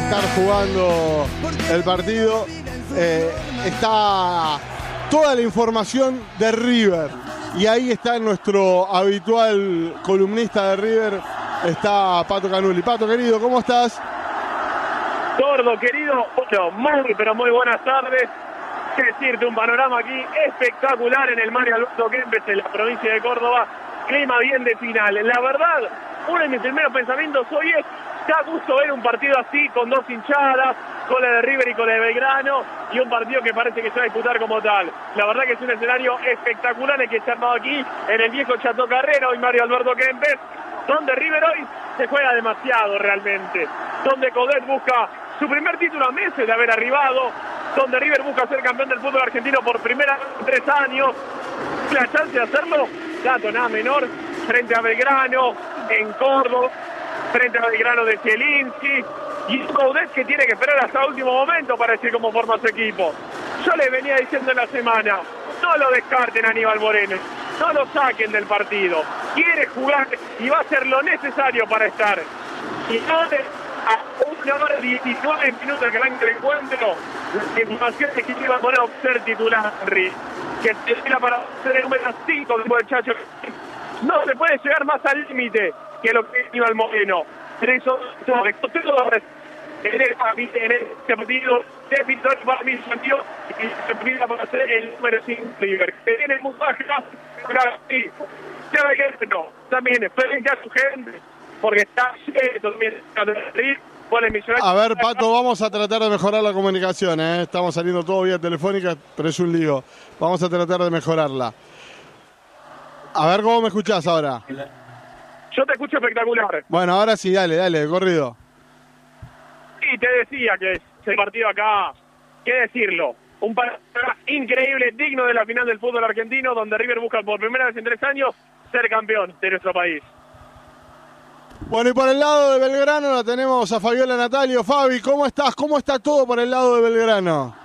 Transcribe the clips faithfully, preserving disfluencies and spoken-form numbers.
estar jugando el partido. Eh, está toda la información de River. Y ahí está nuestro habitual columnista de River, está Pato Canuli. Pato, querido, ¿cómo estás? Gordo, querido, bueno, muy, pero muy buenas tardes. Qué decirte, un panorama aquí espectacular en el Mario Alberto Kempes, en la provincia de Córdoba. Clima bien de final. La verdad, uno de mis primeros pensamientos hoy es, da gusto ver un partido así, con dos hinchadas, con la de River y con la de Belgrano, y un partido que parece que se va a disputar como tal. La verdad que es un escenario espectacular el que se ha armado aquí, en el viejo Chato Carrera, hoy Mario Alberto Kempes, donde River hoy se juega demasiado realmente, donde Codet busca su primer título a meses de haber arribado, donde River busca ser campeón del fútbol argentino por primera vez en tres años, la chance de hacerlo, dato nada menor, frente a Belgrano, en Córdoba, frente a Belgrano de Zielinski, y un Coudet que tiene que esperar hasta el último momento para decir cómo forma su equipo. Yo les venía diciendo en la semana, no lo descarten a Aníbal Moreno, no lo saquen del partido, quiere jugar y va a hacer lo necesario para estar. Y no de, a una hora y diecinueve minutos que arranca el encuentro, la información es que iba a poner a ser titular, que se tira para ser el número cinco después del Chacho. No se puede llegar más al límite que lo que es Aníbal Moreno. Pero eso, todo, todo, en este partido de victoria para mí sentido y se pida para ser el número cinco River. Que tiene muy baja, sí. Ya que no, también frente a su gente, porque está también a ver, Pato, vamos a tratar de mejorar la comunicación, ¿eh? Estamos saliendo todo vía telefónica, pero es un lío. Vamos a tratar de mejorarla. A ver cómo me escuchás ahora. Yo te escucho espectacular. Bueno, ahora sí, dale, dale, corrido. Sí, te decía que ese partido acá, qué decirlo, un partido increíble, digno de la final del fútbol argentino, donde River busca por primera vez en tres años ser campeón de nuestro país. Bueno, y por el lado de Belgrano la tenemos a Fabiola Natalio. Fabi, ¿cómo estás? ¿Cómo está todo por el lado de Belgrano?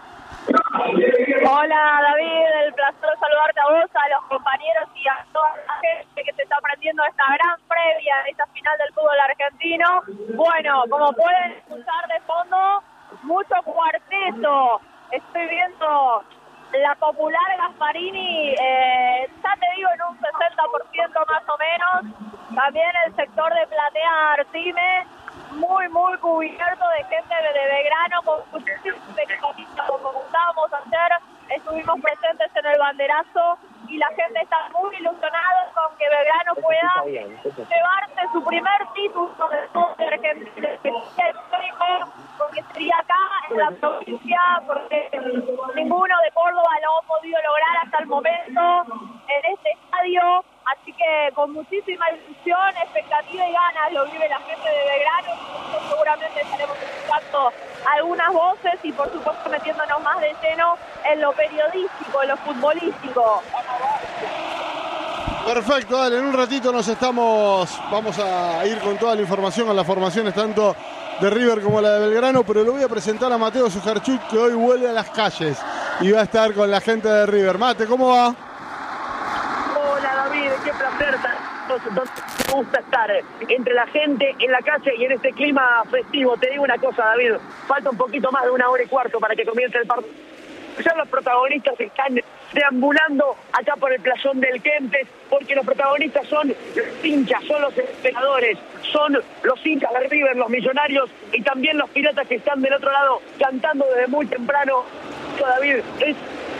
Hola David, el placer de saludarte a vos, a los compañeros y a toda la gente que se está aprendiendo esta gran previa, esta final del fútbol argentino. Bueno, como pueden escuchar de fondo, mucho cuarteto. Estoy viendo la popular Gasparini, eh, ya te digo, en un sesenta por ciento más o menos. También el sector de Platea Artime, muy, muy cubierto de gente de Belgrano, con muchísimas expectativas, como gustábamos hacer. Estuvimos presentes en el banderazo y la gente está muy ilusionada con que Belgrano pueda llevarse su primer título del fútbol argentino, porque sería acá en la provincia, porque ninguno de Córdoba lo ha podido lograr hasta el momento en este estadio. Así que con muchísima ilusión, expectativa y ganas lo vive la gente de Belgrano. Nosotros seguramente estaremos escuchando algunas voces y por supuesto metiéndonos más de lleno en lo periodístico, en lo futbolístico. Perfecto, dale, en un ratito nos estamos, vamos a ir con toda la información, con las formaciones tanto de River como la de Belgrano, pero le voy a presentar a Mateo Sujarchuk, que hoy vuelve a las calles y va a estar con la gente de River. Mate, ¿cómo va? Hola David, qué placer, me gusta estar entre la gente en la calle y en este clima festivo. Te digo una cosa, David, falta un poquito más de una hora y cuarto para que comience el partido. Ya los protagonistas están deambulando acá por el playón del Kempes, porque los protagonistas son los hinchas, son los esperadores, son los hinchas de River, los millonarios y también los piratas que están del otro lado cantando desde muy temprano. David, es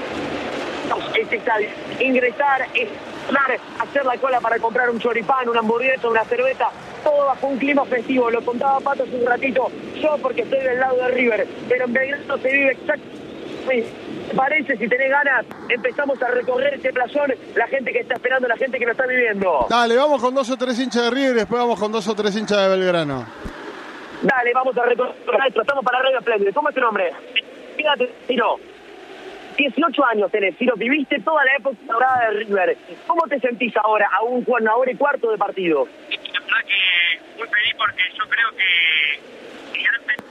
este estadio, ingresar, entrar, hacer la cola para comprar un choripán, una hamburguesa, una cerveza, todo bajo un clima festivo. Lo contaba Pato hace un ratito, yo porque estoy del lado de River, pero en Belgrano se vive exactamente. ¿Te parece? Si tenés ganas, empezamos a recorrer este playón, la gente que está esperando, la gente que lo está viviendo. Dale, vamos con dos o tres hinchas de River y después vamos con dos o tres hinchas de Belgrano. Dale, vamos a recorrer esto, estamos para Radio Espléndido. ¿Cómo es tu nombre? Fíjate, Ciro. dieciocho años tenés, Ciro, viviste toda la época dorada de River. ¿Cómo te sentís ahora, a un una hora y cuarto de partido? La verdad que muy feliz porque yo creo que, que antes...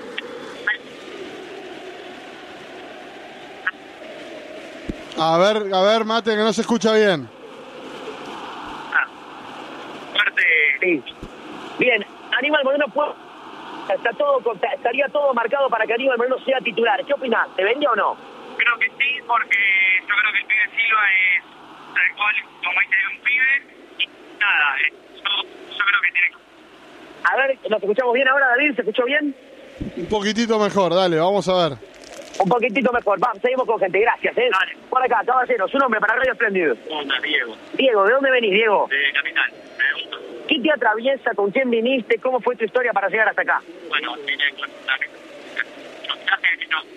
A ver, a ver, Mate, que no se escucha bien. Ah, fuerte. Sí. Bien, Aníbal Moreno puede Está todo, estaría todo marcado para que Aníbal Moreno sea titular. ¿Qué opinás? ¿Se vende o no? Creo que sí, porque yo creo que el pibe Silva es tal cual, como dice, un pibe. Y nada, yo, yo creo que tiene. A ver, ¿nos escuchamos bien ahora, David? ¿Se escuchó bien? Un poquitito mejor, dale, vamos a ver. Un poquitito mejor. Vamos, seguimos con gente. Gracias, ¿eh? Dale. Por acá, caballero, su nombre para Radio Espléndido. Onda, Diego. Diego, ¿de dónde venís, Diego? De Capital. Me gusta. ¿Qué te atraviesa? ¿Con quién viniste? ¿Cómo fue tu historia para llegar hasta acá? Bueno, vine con la que no.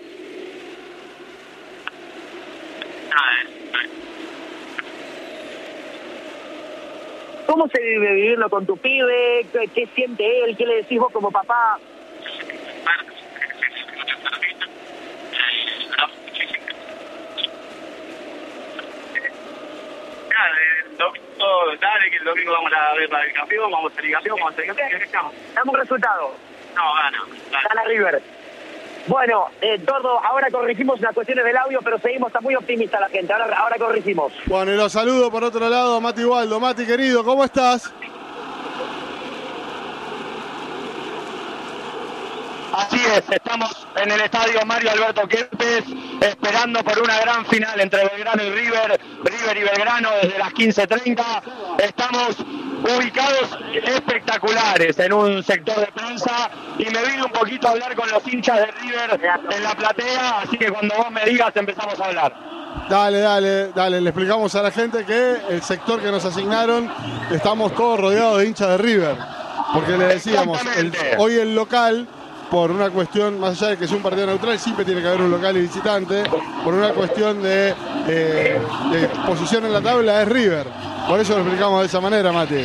Nada, eh. ¿Cómo se vive vivirlo con tu pibe? ¿Qué, qué siente él? ¿Qué le decís vos como papá? El domingo, dale, que el domingo vamos a ver para el campeón, vamos a ser campeón, vamos a ser campeón. Damos resultado. No, gana. Gana River. Bueno, eh, Tordo, ahora corregimos las cuestiones del audio, pero seguimos, está muy optimista la gente. Ahora, ahora corregimos. Bueno, y lo saludo por otro lado a Mati Waldo. Mati, querido, ¿cómo estás? Así es, estamos en el estadio Mario Alberto Kempes, esperando por una gran final entre Belgrano y River, River y Belgrano desde las quince treinta. Estamos ubicados espectaculares en un sector de prensa y me vine un poquito a hablar con los hinchas de River en la platea, así que cuando vos me digas empezamos a hablar. Dale, dale, dale, le explicamos a la gente que el sector que nos asignaron, estamos todos rodeados de hinchas de River, porque le decíamos, el, hoy el local, por una cuestión, más allá de que es un partido neutral, siempre tiene que haber un local y visitante, por una cuestión de, eh, de posición en la tabla es River. Por eso lo explicamos de esa manera, Mati.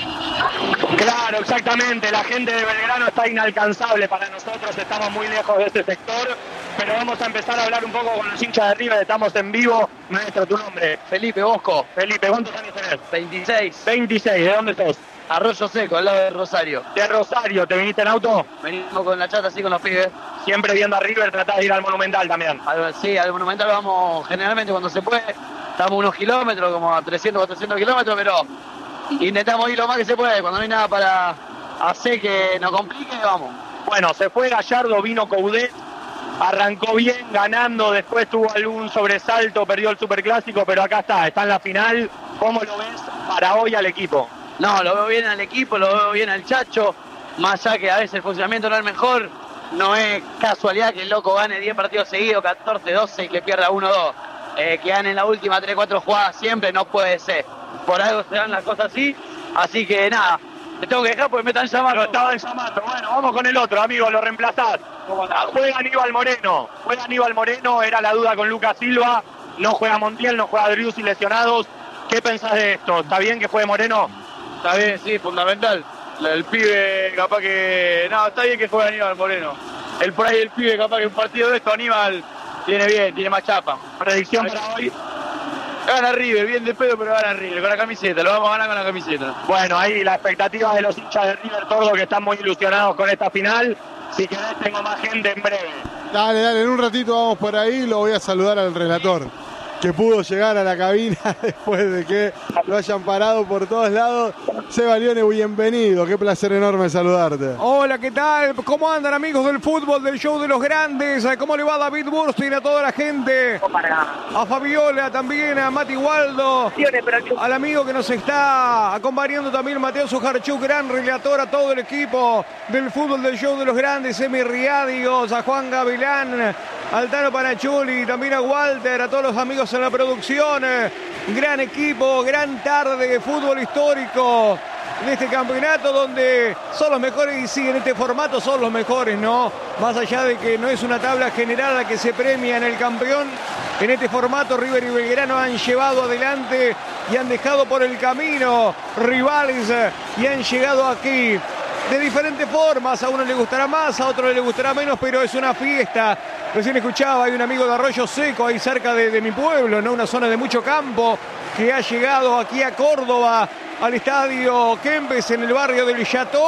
Claro, exactamente. La gente de Belgrano está inalcanzable para nosotros, estamos muy lejos de este sector, pero vamos a empezar a hablar un poco con los hinchas de River. Estamos en vivo. Maestro, ¿tu nombre? Felipe Bosco. Felipe, ¿cuántos años tenés? veintiséis. veintiséis, ¿de dónde sos? Arroyo Seco, al lado de Rosario. De Rosario, ¿te viniste en auto? Venimos con la chata así con los pibes. Siempre viendo a River, tratás de ir al Monumental también. Al, sí, al Monumental vamos generalmente cuando se puede. Estamos unos kilómetros, como a trescientos, cuatrocientos kilómetros, pero intentamos ir lo más que se puede. Cuando no hay nada para hacer que nos complique, vamos. Bueno, se fue Gallardo, vino Coudet, arrancó bien, ganando, después tuvo algún sobresalto, perdió el Superclásico, pero acá está, está en la final. ¿Cómo lo ves para hoy al equipo? No, lo veo bien al equipo, lo veo bien al Chacho, más allá que a veces el funcionamiento no es el mejor, no es casualidad que el loco gane diez partidos seguidos, catorce, doce y que pierda uno dos. Eh, que gane en la última tres cuatro jugadas siempre no puede ser. Por algo se dan las cosas así, así que nada, te tengo que dejar porque me están llamando. Lo estaban llamando, bueno, vamos con el otro, amigo, lo reemplazás. Juega Aníbal Moreno, juega Aníbal Moreno, era la duda con Lucas Silva, no juega Montiel, no juega Driussi lesionados. ¿Qué pensás de esto? ¿Está bien que juegue Moreno? Está bien, sí, fundamental. El pibe, capaz que... No, está bien que juegue Aníbal Moreno. El por ahí el pibe, capaz que un partido de esto, Aníbal tiene bien, tiene más chapa. Predicción para hoy. Gana River, bien de pedo, pero gana River, con la camiseta, lo vamos a ganar con la camiseta. Bueno, ahí la expectativa de los hinchas de River, Tordo, que están muy ilusionados con esta final. Si querés, tengo más gente en breve. Dale, dale, en un ratito vamos por ahí, lo voy a saludar al relator, que pudo llegar a la cabina después de que lo hayan parado por todos lados. Seba Lione, bienvenido, qué placer enorme saludarte. Hola, ¿qué tal? ¿Cómo andan, amigos del fútbol, del show de los grandes? ¿Cómo le va David Burstin, a toda la gente? A Fabiola también, a Mati Waldo, al amigo que nos está acompañando también, Mateo Sujarchuk, gran relator, a todo el equipo del fútbol del show de los grandes, Emi Riadios, a Juan Gavilán, al Tano Panachuli, también a Walter, a todos los amigos en la producción. Gran equipo, gran tarde de fútbol histórico en este campeonato donde son los mejores y sí, en este formato son los mejores, ¿no? Más allá de que no es una tabla general la que se premia en el campeón, en este formato River y Belgrano han llevado adelante y han dejado por el camino rivales y han llegado aquí de diferentes formas. A uno le gustará más, a otro le gustará menos, pero es una fiesta. Recién escuchaba, hay un amigo de Arroyo Seco, ahí cerca de, de mi pueblo, ¿no? Una zona de mucho campo, que ha llegado aquí a Córdoba, al estadio Kempes, en el barrio del Chateau,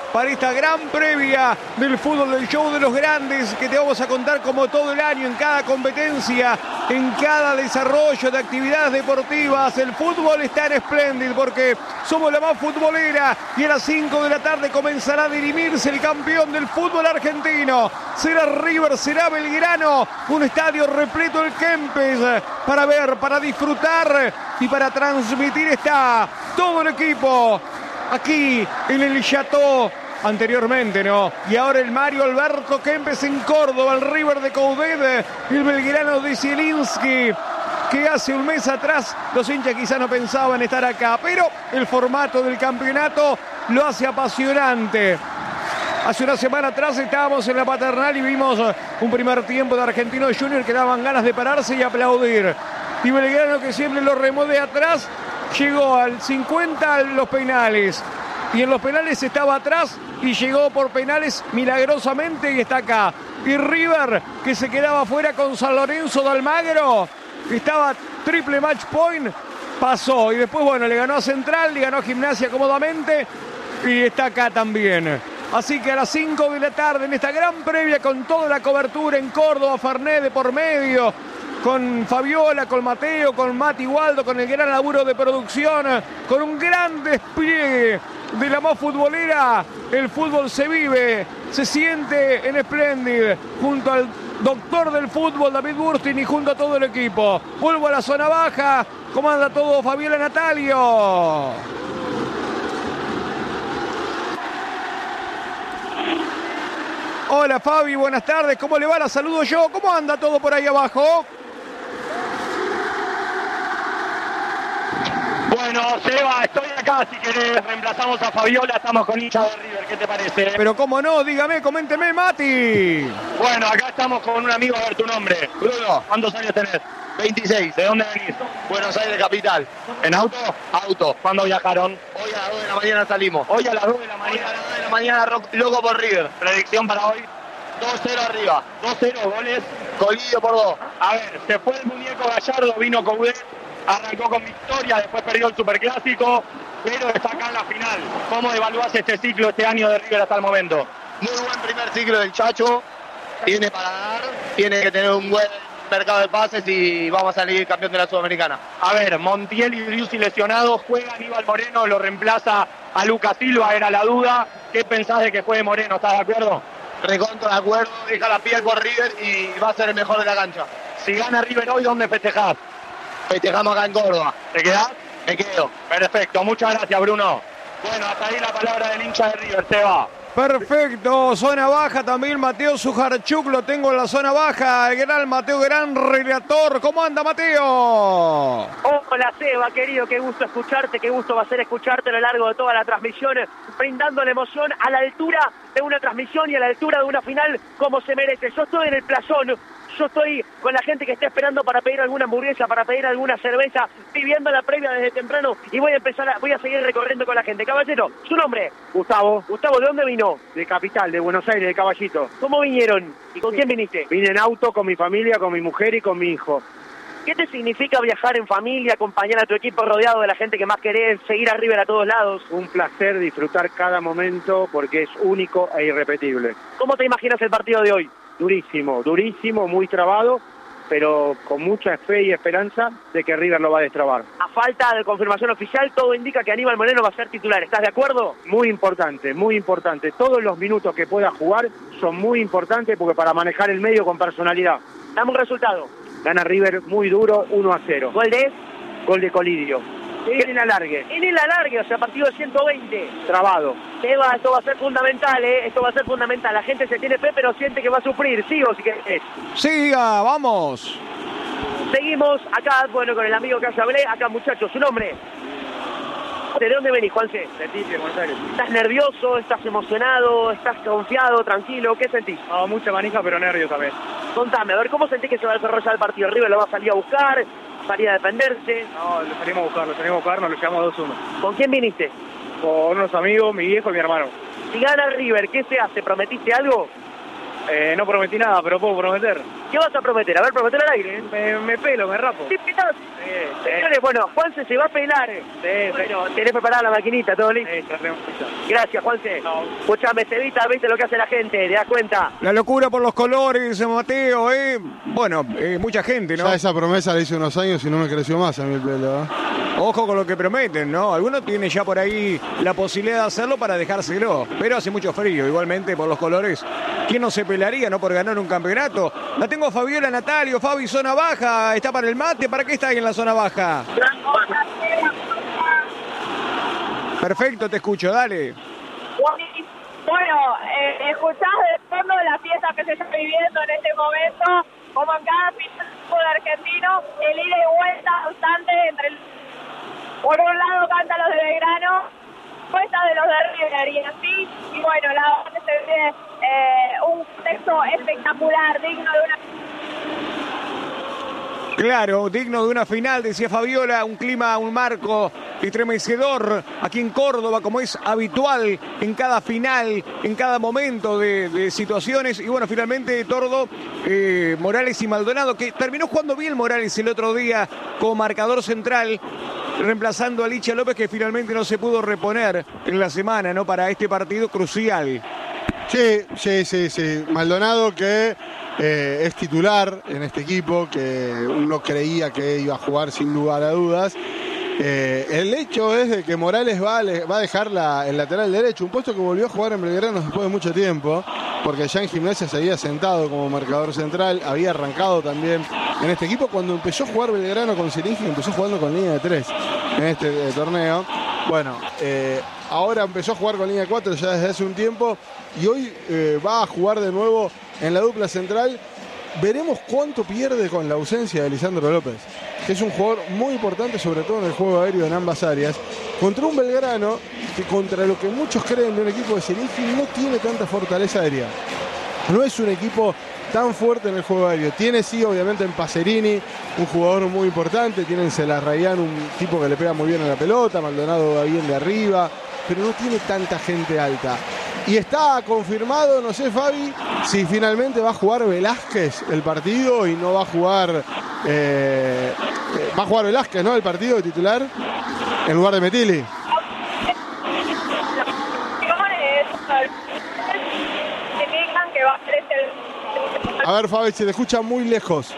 para esta gran previa del fútbol del show de los grandes que te vamos a contar como todo el año en cada competencia, en cada desarrollo de actividades deportivas. El fútbol está en Splendid porque somos la más futbolera y a las cinco de la tarde comenzará a dirimirse el campeón del fútbol argentino. Será River, será Belgrano, un estadio repleto el Kempes para ver, para disfrutar y para transmitir. Está todo el equipo aquí en el Chateau, anteriormente, ¿no? Y ahora el Mario Alberto Kempes en Córdoba, el River de Coudet, el Belgrano de Zielinski, que hace un mes atrás los hinchas quizás no pensaban estar acá, pero el formato del campeonato lo hace apasionante. Hace una semana atrás estábamos en la Paternal y vimos un primer tiempo de Argentinos Juniors que daban ganas de pararse y aplaudir. Y Belgrano, que siempre lo remó de atrás, llegó al cincuenta a los penales. Y en los penales estaba atrás y llegó por penales milagrosamente y está acá. Y River, que se quedaba fuera con San Lorenzo de Almagro, estaba triple match point, pasó. Y después, bueno, le ganó a Central, le ganó a Gimnasia cómodamente y está acá también. Así que a las cinco de la tarde, en esta gran previa con toda la cobertura en Córdoba, Fernet de por medio, con Fabiola, con Mateo, con Mati Waldo, con el gran laburo de producción, con un gran despliegue de la más futbolera. El fútbol se vive, se siente en Splendid, junto al doctor del fútbol, David Burstin, y junto a todo el equipo. Vuelvo a la zona baja. ¿Cómo anda todo, Fabiola Natalio? Hola, Fabi, buenas tardes. ¿Cómo le va? La saludo yo. ¿Cómo anda todo por ahí abajo? Bueno, Seba, estoy acá, si querés, reemplazamos a Fabiola, estamos con hincha de River, ¿qué te parece? Pero cómo no, dígame, coménteme, Mati. Bueno, acá estamos con un amigo, a ver tu nombre. Bruno, ¿cuántos años tenés? veintiséis. ¿De dónde venís? Buenos Aires, capital. ¿En auto? Auto. ¿Cuándo viajaron? Hoy a las dos de la mañana salimos. Hoy a las dos de la mañana. Hoy a las dos de la mañana, ro- loco por River. ¿Predicción para hoy? dos cero arriba. dos cero, goles. Colidio por dos. A ver, se fue el muñeco Gallardo, vino Coudet, arrancó con victoria, después perdió el Superclásico, pero está acá en la final. ¿Cómo evaluás este ciclo, este año de River hasta el momento? Muy buen primer ciclo del Chacho. Tiene para dar, tiene que tener un buen mercado de pases y vamos a salir campeón de la Sudamericana. A ver, Montiel y Driussi lesionados, juega Aníbal Moreno, lo reemplaza a Lucas Silva, era la duda. ¿Qué pensás de que juegue Moreno? ¿Estás de acuerdo? Recontra de acuerdo, deja la piel por River y va a ser el mejor de la cancha. Si gana River hoy, ¿dónde festejás? Festejamos acá en Córdoba. ¿Te quedás? Me quedo. Perfecto, muchas gracias, Bruno. Bueno, hasta ahí la palabra del hincha de River, Seba. Perfecto, zona baja también Mateo Sujarchuk, lo tengo en la zona baja, el gran Mateo, gran relator. ¿Cómo anda, Mateo? Hola, Seba, querido, qué gusto escucharte, qué gusto va a ser escucharte a lo largo de toda la transmisión, brindando la emoción a la altura de una transmisión y a la altura de una final como se merece. Yo estoy en el playón, yo estoy con la gente que está esperando para pedir alguna hamburguesa, para pedir alguna cerveza, viviendo la previa desde temprano y voy a empezar, a, voy a seguir recorriendo con la gente. Caballero, ¿su nombre? Gustavo. Gustavo, ¿de dónde vino? De Capital, de Buenos Aires, de Caballito. ¿Cómo vinieron? ¿Y con quién viniste? Vine en auto con mi familia, con mi mujer y con mi hijo. ¿Qué te significa viajar en familia, acompañar a tu equipo rodeado de la gente que más querés, seguir a River a todos lados? Un placer disfrutar cada momento porque es único e irrepetible. ¿Cómo te imaginas el partido de hoy? Durísimo, durísimo, muy trabado, pero con mucha fe y esperanza de que River lo va a destrabar. A falta de confirmación oficial, todo indica que Aníbal Moreno va a ser titular. ¿Estás de acuerdo? Muy importante, muy importante. Todos los minutos que pueda jugar son muy importantes porque para manejar el medio con personalidad. Dame un resultado. Gana River muy duro, uno a cero. ¿Gol de? Gol de Colidio. En el alargue. En el alargue, o sea, partido de ciento veinte. Trabado. Seba, esto va a ser fundamental, ¿eh? Esto va a ser fundamental. La gente se tiene fe, pero siente que va a sufrir. ¿Sigo si querés? Siga, vamos. Seguimos acá, bueno, con el amigo que ya hablé. Acá, muchachos, ¿su nombre? ¿De dónde venís, Juanse? De Tigre, Buenos Aires. ¿Estás nervioso? ¿Estás emocionado? ¿Estás confiado? ¿Tranquilo? ¿Qué sentís? No, mucha manija, pero nervios también. Contame, a ver, ¿cómo sentís que se va a desarrollar el partido? ¿River lo va a salir a buscar? ¿Salir a defenderse? No, lo salimos a buscar, lo salimos a buscar, nos lo llevamos dos uno. ¿Con quién viniste? Con unos amigos, mi viejo y mi hermano. Si gana River, ¿qué se hace? ¿Prometiste algo? Eh, no prometí nada, pero puedo prometer. ¿Qué vas a prometer? A ver, prometer al aire. Me, me pelo, me rapo. ¿Qué pelas? Sí, sí. Señores, bueno, Juanse se va a pelar. Sí, bueno, tenés preparada la maquinita, todo listo. Sí, ya tenemos listo. Gracias, Juanse. No. Escuchame, Cevita, viste lo que hace la gente, ¿te das cuenta? La locura por los colores, Mateo, ¿eh? Bueno, eh, mucha gente, ¿no? Ya esa promesa la hice unos años y no me creció más a mí el pelo, ¿eh? Ojo con lo que prometen, ¿no? Algunos tienen ya por ahí la posibilidad de hacerlo para dejárselo, pero hace mucho frío, igualmente por los colores. ¿Quién no se pelaría, no, por ganar un campeonato? La tengo a Fabiola Natalio, Fabi, zona baja, está para el mate, ¿para qué está ahí en la zona baja? Perfecto, te escucho, dale. Bueno, eh, escuchás de fondo la fiesta que se está viviendo en este momento, como en cada final del fútbol argentino, el ida y vuelta constante entre el... Por un lado cantan los de Belgrano, cuesta de los de River y así, y bueno, la verdad se ve eh, un texto espectacular, digno de una... Claro, digno de una final, decía Fabiola, un clima, un marco estremecedor aquí en Córdoba, como es habitual en cada final, en cada momento de, de situaciones. Y bueno, finalmente Tordo, eh, Morales y Maldonado, que terminó jugando bien Morales el otro día como marcador central, reemplazando a Licha López, que finalmente no se pudo reponer en la semana, ¿no? Para este partido crucial. Sí, sí, sí, sí. Maldonado que eh, es titular en este equipo, que uno creía que iba a jugar sin lugar a dudas. Eh, el hecho es de que Morales va a, va a dejar la, el lateral derecho, un puesto que volvió a jugar en Belgrano después de mucho tiempo, porque ya en Gimnasia se había sentado como marcador central, había arrancado también en este equipo cuando empezó a jugar Belgrano con Siringi, empezó jugando con línea de tres en este eh, torneo. Bueno, eh, ahora empezó a jugar con línea de cuatro ya desde hace un tiempo y hoy eh, va a jugar de nuevo en la dupla central. Veremos cuánto pierde con la ausencia de Lisandro López, que es un jugador muy importante, sobre todo en el juego aéreo en ambas áreas, contra un Belgrano que, contra lo que muchos creen de un equipo de Siringi, no tiene tanta fortaleza aérea. No es un equipo tan fuerte en el juego aéreo. Tiene sí, obviamente, en Pacerini, un jugador muy importante. Tiene en Celarrayán un tipo que le pega muy bien a la pelota. Maldonado va bien de arriba, pero no tiene tanta gente alta. Y está confirmado, no sé, Fabi, si finalmente va a jugar Velázquez el partido y no va a jugar... Eh, va a jugar Velázquez, ¿no? El partido de titular, en lugar de Metilli. A ver, Fabi, se te escucha muy lejos.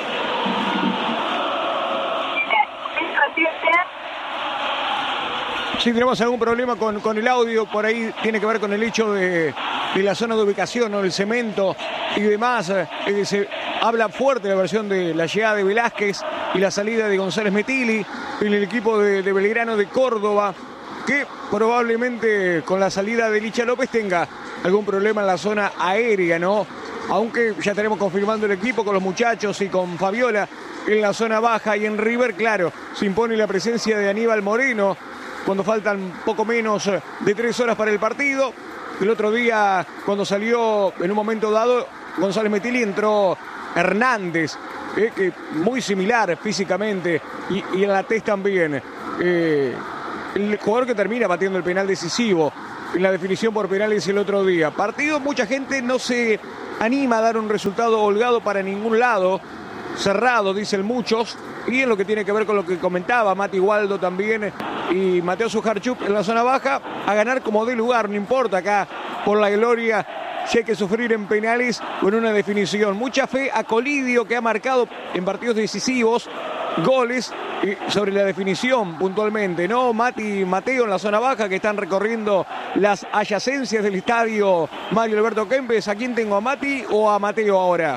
Sí, tenemos algún problema con, con el audio, por ahí tiene que ver con el hecho de, de la zona de ubicación, ¿no? El cemento y demás. Eh, se habla fuerte la versión de la llegada de Velázquez y la salida de González Metilli en el equipo de, de Belgrano de Córdoba, que probablemente con la salida de Licha López tenga algún problema en la zona aérea, ¿no? Aunque ya tenemos confirmando el equipo con los muchachos y con Fabiola en la zona baja, y en River, claro, se impone la presencia de Aníbal Moreno cuando faltan poco menos de tres horas para el partido. El otro día, cuando salió en un momento dado González Metilli, entró Hernández, eh, que muy similar físicamente, y, y en la tez también. Eh, el jugador que termina batiendo el penal decisivo en la definición por penales el otro día. Partido, mucha gente no se anima a dar un resultado holgado para ningún lado, cerrado, dicen muchos, y en lo que tiene que ver con lo que comentaba Mati Waldo también y Mateo Sujarchuk en la zona baja, a ganar como de lugar, no importa acá por la gloria, si hay que sufrir en penales o en una definición. Mucha fe a Colidio, que ha marcado en partidos decisivos goles sobre la definición puntualmente, ¿no? Mati y Mateo en la zona baja, que están recorriendo las adyacencias del estadio Mario Alberto Kempes. ¿A quién tengo, a Mati o a Mateo ahora?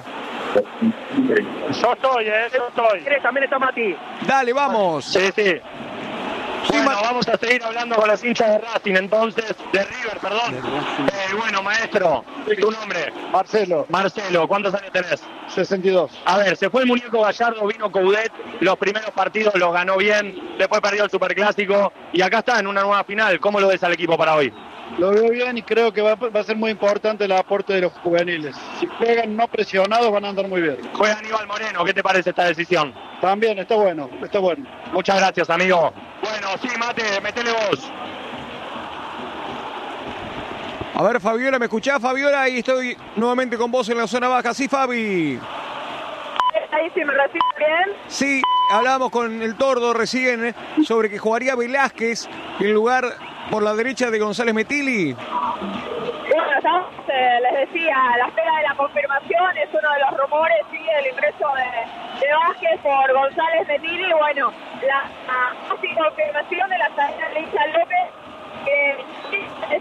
Yo estoy, ¿eh? Yo estoy. ¿Quieres? También está Mati. Dale, vamos. Sí, sí. Sí, bueno, Ma- vamos a seguir hablando con los hinchas de Racing, entonces, de River, perdón. Eh, bueno, maestro, tu nombre. Marcelo. Marcelo, ¿cuántos años tenés? sesenta y dos. A ver, se fue el muñeco Gallardo, vino Coudet, los primeros partidos los ganó bien, después perdió el Superclásico y acá está en una nueva final. ¿Cómo lo ves al equipo para hoy? Lo veo bien y creo que va, va a ser muy importante el aporte de los juveniles. Si juegan no presionados van a andar muy bien. Juega Aníbal Moreno, ¿qué te parece esta decisión? También, está bueno, está bueno. Muchas gracias, amigo. Bueno, sí, Mate, metele vos. A ver, Fabiola, ¿me escuchás, Fabiola? Ahí estoy nuevamente con vos en la zona baja. Sí, Fabi. Ahí sí me recibe bien. Sí, hablábamos con el Tordo recién sobre que jugaría Velázquez en lugar por la derecha de González Metilli. Bueno, estamos, eh, les decía, a la espera de la confirmación, es uno de los rumores, sí, el ingreso de, de Vázquez por González Metilli. Bueno, la, la casi confirmación de la salida de Licha López, que es,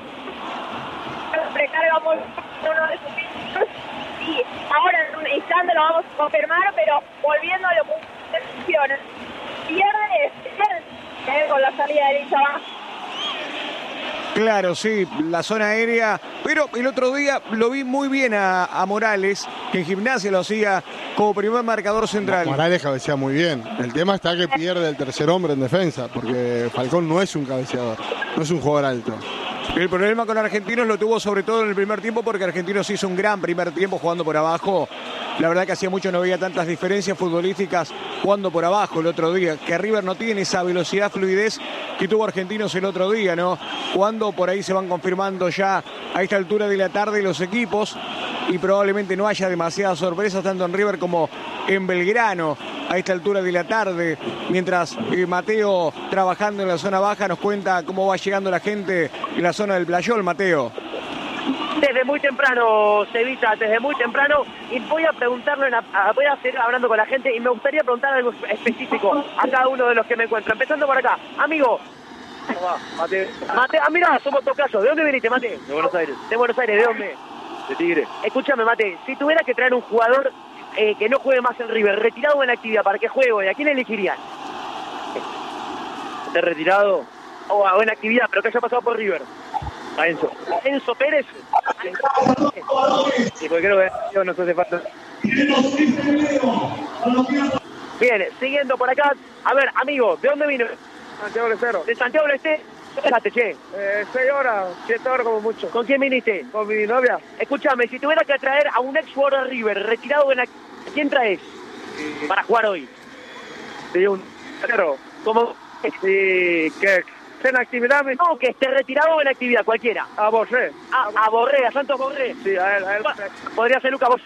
precarga muy uno de sus hijos. Y ahora en un instante lo vamos a confirmar, pero volviendo a lo que mencionas, pierde eh, con la salida de Licha Vázquez. Claro, sí, la zona aérea, pero el otro día lo vi muy bien a, a Morales, que en Gimnasia lo hacía como primer marcador central. Morales cabecea muy bien, el tema está que pierde el tercer hombre en defensa, porque Falcón no es un cabeceador, no es un jugador alto. El problema con Argentinos lo tuvo sobre todo en el primer tiempo, porque Argentinos hizo un gran primer tiempo jugando por abajo. La verdad que hacía mucho no veía tantas diferencias futbolísticas jugando por abajo el otro día. Que River no tiene esa velocidad, fluidez que tuvo Argentinos el otro día, ¿no? Cuando por ahí se van confirmando ya a esta altura de la tarde los equipos y probablemente no haya demasiadas sorpresas tanto en River como en Belgrano a esta altura de la tarde, mientras eh, Mateo, trabajando en la zona baja, nos cuenta cómo va llegando la gente en la zona del Playol. Mateo. Desde muy temprano, Cevita, desde muy temprano, y voy a preguntarle, una, voy a seguir hablando con la gente y me gustaría preguntar algo específico a cada uno de los que me encuentro. Empezando por acá, amigo. ¿Cómo va, Mate? Mate, ah, mirá, somos tocayo. ¿De dónde viniste, Mate? De Buenos Aires. De Buenos Aires, ¿de dónde? De Tigre. Escúchame, Mate, si tuvieras que traer un jugador eh, que no juegue más en River, retirado en la actividad, para que juegue, ¿a quién elegirías? ¿Estás retirado? O a buena actividad, pero que haya pasado por River. A Enzo. Enzo Pérez. Sí, porque creo que yo no hace falta. Bien, siguiendo por acá. A ver, amigo, ¿de dónde vino? Santiago del Estero. ¿De Santiago del Estero? Déjate, che. Eh, seis horas, siete horas como mucho. ¿Con quién viniste? Con mi novia. Escúchame, si tuvieras que traer a un ex jugador de River, retirado en la... ¿Quién traes? Sí. Para jugar hoy. Sí, un... Pero, ¿Cómo? Sí, que... ¿En actividad? No, que esté retirado en actividad, cualquiera. A Borré. A, a Borré, a Santos Borré. Sí, a él, a él. Podría ser Lucas Borré.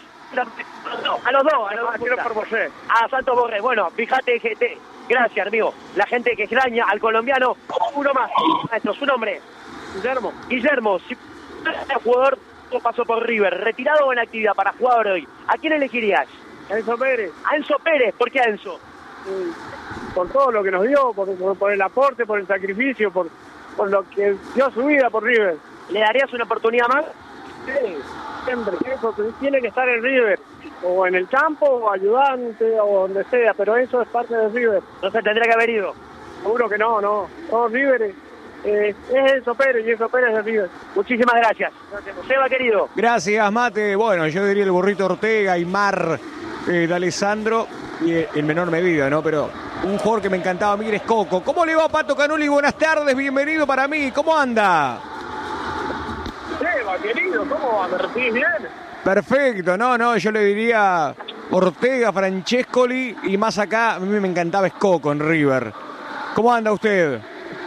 A los dos, a los dos. Quiero por Borré. A Santos Borré. Bueno, fíjate, gente. Gracias, amigo. La gente que extraña al colombiano. Uno más. Maestro, su nombre. Guillermo. Guillermo, si el jugador pasó por River, retirado o en actividad para jugar hoy, ¿a quién elegirías? A Enzo Pérez. A Enzo Pérez. ¿Por qué a Enzo? Sí. Por todo lo que nos dio, por, por, por el aporte, por el sacrificio, por, por lo que dio su vida por River. ¿Le darías una oportunidad más? Sí, siempre. Eso tiene que estar en River, o en el campo, o ayudante, o donde sea, pero eso es parte de River. No se tendría que haber ido. Seguro que no, no. Todos River eh, es Enzo Pérez y Enzo Pérez de River. Muchísimas gracias. Gracias, Seba, querido. Gracias, Mate. Bueno, yo diría el Burrito Ortega, Aymar, eh, de Alessandro, y en menor medida, ¿no? Pero un jugador que me encantaba a mí es Coco. ¿Cómo le va, Pato Canuli? Buenas tardes, bienvenido para mí. ¿Cómo anda? Seba, querido, ¿cómo va? ¿Me recibís bien? Perfecto, no, no, yo le diría Ortega, Francescoli y más acá, a mí me encantaba es Coco en River. ¿Cómo anda usted?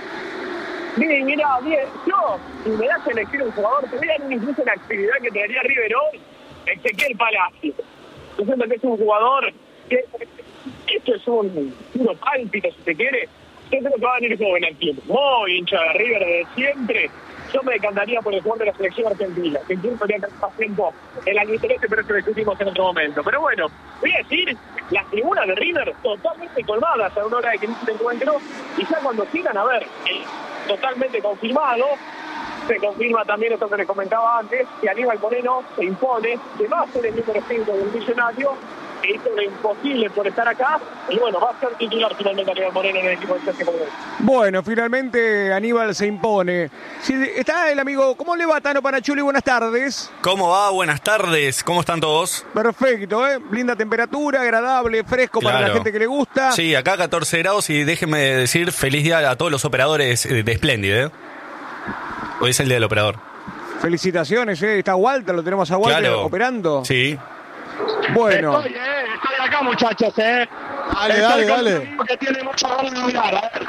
Bien, mira, bien. Yo, si me das a elegir un jugador, te voy a dar incluso la actividad que traería River hoy, Ezequiel Palacio. Yo siento que es un jugador que... Esto es un puro pálpito, si se quiere. Yo creo que va a venir joven aquí. Muy hincha de River desde siempre. Yo me decantaría por el jugador de la selección argentina, que incluso podría tener más tiempo el año trece, pero eso lo discutimos en otro momento. Pero bueno, voy a decir, las tribunas de River totalmente colmadas a una hora de que no se encuentro, y ya cuando sigan, a ver, eh, totalmente confirmado, se confirma también esto que les comentaba antes, que Aníbal Moreno se impone, que va a ser el número cinco del Millonario, que hizo lo imposible por estar acá, y bueno, va a ser titular finalmente Aníbal Moreno en el equipo de Sergio Moreno. Bueno, finalmente Aníbal se impone. Sí, está el amigo, ¿cómo le va, Tano Panachuli? Buenas tardes. ¿Cómo va? Buenas tardes, ¿cómo están todos? Perfecto, ¿eh? Linda temperatura, agradable, fresco, claro, para la gente que le gusta. Sí, acá catorce grados y déjenme decir feliz día a todos los operadores de Splendid, ¿eh? Hoy es el día del operador. Felicitaciones, ¿eh? Está Walter, lo tenemos a Walter claro. operando. Sí. Bueno. Estoy, eh, estoy acá, muchachos, eh. Dale, dale, dale. Que tiene mucho ganas de hablar, a ver.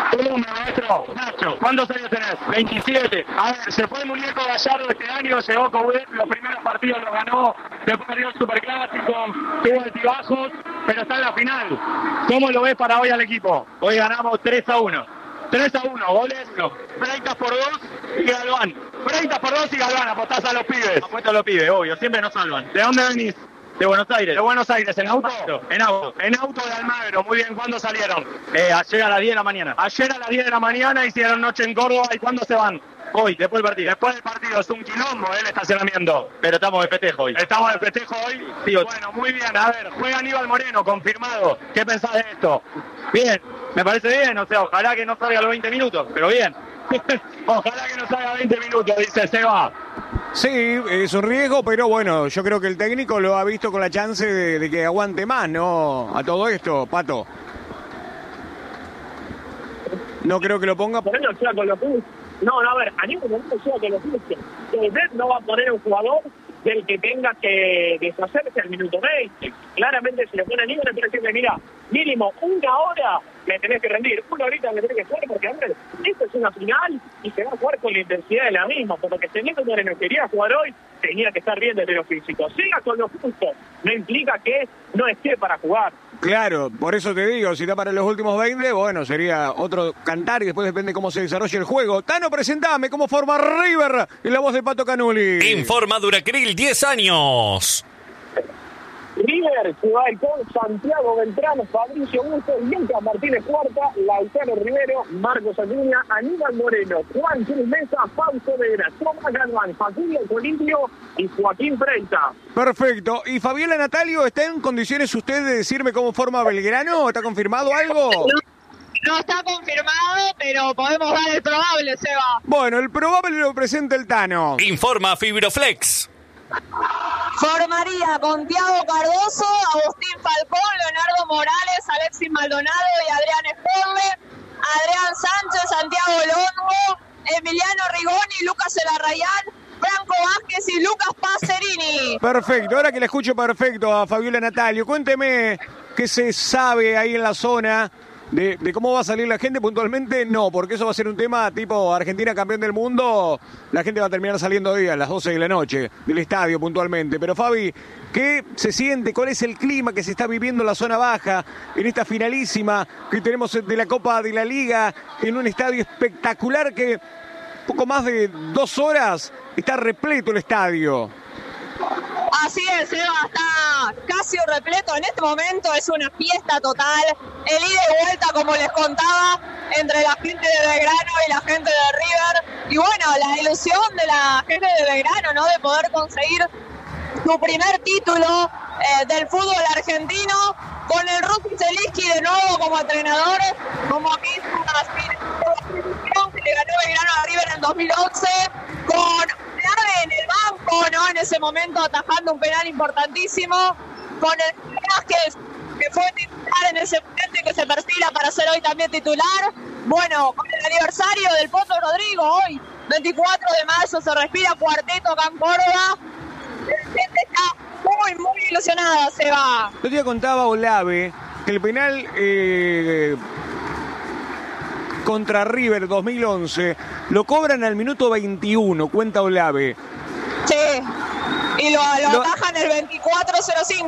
¿Cómo, maestro? Nacho, ¿cuántos años tenés? veintisiete. A ver, se fue el muñeco Gallardo este año, llegó Coudet, los primeros partidos los ganó, después perdió el Superclásico, tuvo altibajos, pero está en la final. ¿Cómo lo ves para hoy al equipo? Hoy ganamos tres a uno. tres a uno, goles, no. Freitas por dos y Galván. Freitas por dos y Galván, apostás a los pibes. Apuesto a los pibes, obvio, siempre nos salvan. ¿De dónde venís? De Buenos Aires. De Buenos Aires, ¿en auto? En auto. En auto de Almagro, muy bien. ¿Cuándo salieron? Eh, ayer a las diez de la mañana. Ayer a las diez de la mañana hicieron noche en Córdoba. ¿Y cuándo se van? Hoy, después del partido. Después del partido, es un quilombo el estacionamiento. Pero estamos de festejo hoy. ¿Estamos de festejo hoy? Sí. Bueno, muy bien. A ver, juega Aníbal Moreno, confirmado. ¿Qué pensás de esto? Bien, me parece bien. O sea, ojalá que no salga los veinte minutos, pero bien. Ojalá que no salga veinte minutos, dice Seba. Sí, es un riesgo, pero bueno, yo creo que el técnico lo ha visto con la chance de, de que aguante más, ¿no? A todo esto, Pato. No creo que lo ponga. Moreno juega con los puntos. No, no, a ver, Aníbal Moreno juega con los puntos. Coudet no va a poner un jugador del que tenga que deshacerse al minuto veinte. Claramente se le pone a Aníbal, pero decirle, mira, mínimo una hora me tenés que rendir, una horita me tenés que jugar, porque a ver, esto es una final y se va a jugar con la intensidad de la misma, por lo que teniendo Moreno quería jugar hoy, tenía que estar bien desde lo físico. Siga con los puntos, no implica que no esté para jugar. Claro, por eso te digo, si está para los últimos veinte, bueno, sería otro cantar y después depende cómo se desarrolle el juego. Tano, presentame cómo forma River en la voz de Pato Canuli. Informa Duracril, diez años. River se va con Santiago Beltrán, Fabricio Busto, Lucas Martínez Cuarta, Lautaro Rivero, Marcos Acuña, Aníbal Moreno, Juan Cruz Mesa, Fausto Vera, Tomás Galván, Facundo Colibio y Joaquín Freita. Perfecto. ¿Y Fabiola Natalio, está en condiciones usted de decirme cómo forma Belgrano? ¿Está confirmado algo? No, no está confirmado, pero podemos dar el probable, Seba. Bueno, el probable lo presenta el Tano. Informa Fibroflex. Formaría con Thiago Cardoso, Agustín Falcón, Leonardo Morales, Alexis Maldonado y Adrián Esporle, Adrián Sánchez, Santiago Longo, Emiliano Rigoni, Lucas Elarrayán, Franco Vázquez y Lucas Pacerini. Perfecto, ahora que le escucho perfecto a Fabiola Natalio, cuénteme qué se sabe ahí en la zona de, de cómo va a salir la gente puntualmente. No, porque eso va a ser un tema tipo Argentina campeón del mundo, la gente va a terminar saliendo hoy a las doce de la noche del estadio puntualmente. Pero Fabi, ¿qué se siente? ¿Cuál es el clima que se está viviendo en la zona baja en esta finalísima que tenemos de la Copa de la Liga en un estadio espectacular que poco más de dos horas está repleto el estadio? Así es, Eva, está casi repleto. En este momento es una fiesta total. El ida y vuelta, como les contaba, entre la gente de Belgrano y la gente de River. Y bueno, la ilusión de la gente de Belgrano, ¿no? De poder conseguir su primer título eh, del fútbol argentino, con el Ruti Zelinsky de nuevo como entrenador, como misma aspiración que le ganó Belgrano a River en dos mil once, con en el banco, ¿no? En ese momento atajando un penal importantísimo, con el Vázquez, que fue titular en ese momento y que se perfila para ser hoy también titular. Bueno, con el aniversario del Potro Rodrigo, hoy, veinticuatro de mayo, se respira cuarteto acá en Córdoba. La gente está muy, muy ilusionada, se va. Yo te contaba Olave que el penal eh, contra River dos mil once lo cobran al minuto veintiuno, cuenta Olave. Sí, y lo, lo, lo atajan el veinticuatro cero cinco.